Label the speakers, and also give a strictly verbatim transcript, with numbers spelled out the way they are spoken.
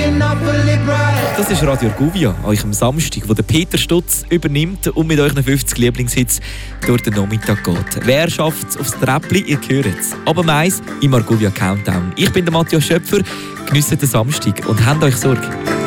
Speaker 1: Das ist Radio Argovia, euch am Samstag, wo der Peter Stutz übernimmt und mit euch fünfzig Lieblingshits durch den Nachmittag geht. Wer schafft es aufs Treppli? Ihr hört es. Aber meins im Argovia Countdown. Ich bin der Matthias Schöpfer, geniesst den Samstag und habt euch Sorge.